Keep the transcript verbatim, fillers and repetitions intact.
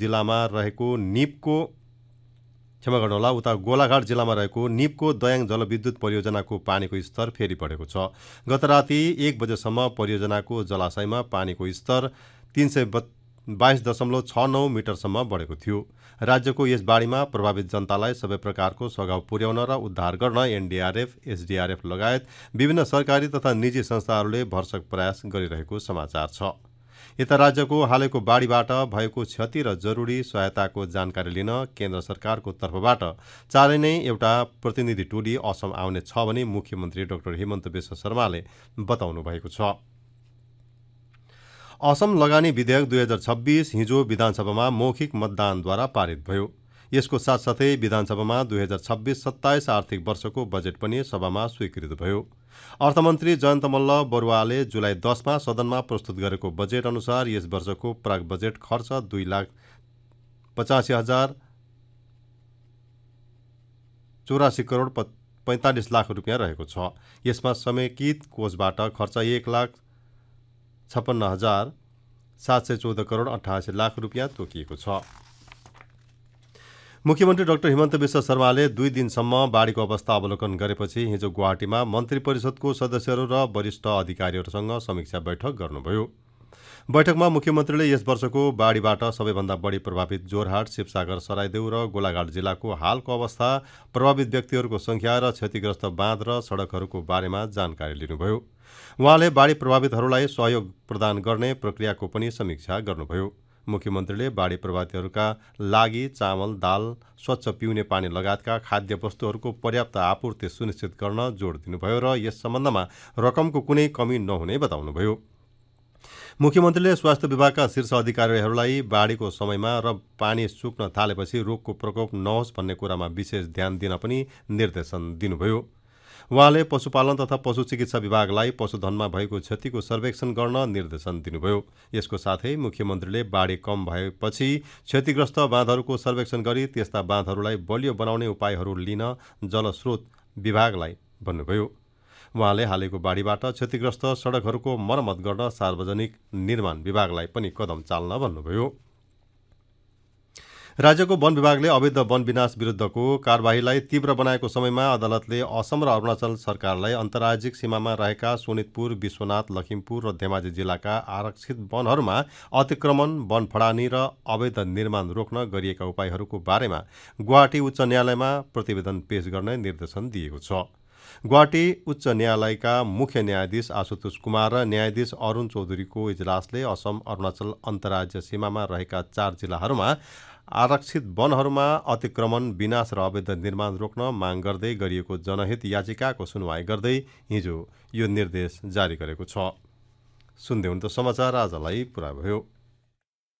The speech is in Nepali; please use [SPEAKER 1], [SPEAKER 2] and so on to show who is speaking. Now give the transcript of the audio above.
[SPEAKER 1] जिल्लामा रहेको निपको क्षमा गर्नुहोला उता गोलाघाट जिल्लामा रहेको निपको दयाङ जलविद्युत परियोजनाको पानीको स्तर फेरि बढेको छ। गत राति एक बजेसम्म परियोजनाको जलाशयमा पानीको स्तर तीन सय बाइस दशमलव छ नौ मिटरसम्म बढेको थियो। राज्यको यस बाढीमा प्रभावित जनतालाई सबै प्रकारको सघाउ पुर्याउन र उद्धार गर्न एनडीआरएफ, एसडीआरएफ लगायत विभिन्न सरकारी तथा निजी संस्थाहरूले भरसक प्रयास गरिरहेको समाचार छ। यता राज्यको हालैको बाढीबाट भएको क्षति र जरुरी सहायताको जानकारी लिन केन्द्र सरकारको तर्फबाट चाँडै नै एउटा प्रतिनिधि टोली असम आउने छ भनी मुख्यमन्त्री डाक्टर हिमन्त बिश्व शर्माले बताउनु भएको छ। असम लगानी विधेयक दुई हजार छब्बीस हिजो विधानसभामा मौखिक मतदानद्वारा पारित भयो। यसको साथसाथै विधानसभामा दुई हजार छब्बीस सत्ताइस आर्थिक वर्षको बजेट पनि सभामा स्वीकृत भयो। अर्थमन्त्री जयन्त मल्ल बरुवाले जुलाई दसमा सदनमा प्रस्तुत गरेको बजेट अनुसार यस वर्षको प्राक बजेट खर्च दुई लाख पचासी हजार चौरासी करोड पैंतालिस लाख रुपियाँ रहेको छ। यसमा समेकित कोषबाट खर्च एक लाख छप्पन्न हजार सात सय चौध करोड अठासी लाख रुपियाँ तोकिएको छ। मुख्यमन्त्री डाक्टर हिमन्त बिश्व शर्माले दुई दिनसम्म बाढीको अवस्था अवलोकन गरेपछि हिजो गुवाहाटीमा मन्त्री परिषदको सदस्यहरू र वरिष्ठ अधिकारीहरूसँग समीक्षा बैठक गर्नुभयो। बैठकमा मुख्यमन्त्रीले यस वर्षको बाढीबाट सबैभन्दा बढी प्रभावित जोरहाट, शिवसागर, सराइदेउ र गोलाघाट जिल्लाको हालको अवस्था, प्रभावित व्यक्तिहरूको संख्या र क्षतिग्रस्त बाँध र सडकहरूको बारेमा जानकारी लिनुभयो। उहाँले बाढी प्रभावितहरूलाई सहयोग प्रदान गर्ने प्रक्रियाको पनि समीक्षा गर्नुभयो। मुख्यमन्त्रीले बाढी प्रभावितहरूका लागि चामल, दाल, स्वच्छ पिउने पानी लगायतका खाद्य वस्तुहरूको पर्याप्त आपूर्ति सुनिश्चित गर्न जोड दिनुभयो र यस सम्बन्धमा रकमको कुनै कमी नहुने बताउनुभयो। मुख्यमन्त्रीले स्वास्थ्य विभागका शीर्ष अधिकारीहरूलाई बाढीको समयमा र पानी सुक्न थालेपछि रोगको प्रकोप नहोस् भन्ने कुरामा विशेष ध्यान दिन पनि निर्देशन दिनुभयो। उहाँले पशुपालन तथा पशु चिकित्सा विभागलाई पशुधनमा भएको क्षतिको सर्वेक्षण गर्न निर्देशन दिनुभयो। यसको साथै मुख्यमन्त्रीले बाढी कम भएपछि क्षतिग्रस्त बाँधहरूको सर्वेक्षण गरी त्यस्ता बाँधहरूलाई बलियो बनाउने उपायहरू लिन जलस्रोत विभागलाई भन्नुभयो। उहाँले हालैको बाढीबाट क्षतिग्रस्त सडकहरूको मर्मत गर्न सार्वजनिक निर्माण विभागलाई पनि कदम चाल्न भन्नुभयो। राज्यको वन विभागले अवैध वन विनाश विरुद्धको कारबाहीलाई तीव्र बनाएको समयमा अदालतले असम र अरुणाचल सरकारलाई अन्तर्राज्यिक सीमामा रहेका सोनितपुर, विश्वनाथ, लखिमपुर र धेमाजी जिल्लाका आरक्षित वनहरूमा अतिक्रमण, वन फडानी र अवैध निर्माण रोक्न गरिएका उपायहरूको बारेमा गुवाहाटी उच्च न्यायालयमा प्रतिवेदन पेश गर्ने निर्देशन दिएको छ। गुवाहाटी उच्च न्यायालयका मुख्य न्यायाधीश आशुतोष कुमार र न्यायाधीश अरुण चौधरीको इजलासले असम अरुणाचल अन्तर्राज्य सीमामा रहेका चार जिल्लाहरूमा आरक्षित वनहरूमा अतिक्रमण, विनाश र अवैध निर्माण रोक्न माग गर्दै गरिएको जनहित याचिकाको सुनवाई गर्दै हिजो यो निर्देश जारी गरेको छ। सुन्दै हुनु त समाचार आजलाई पुरा भयो।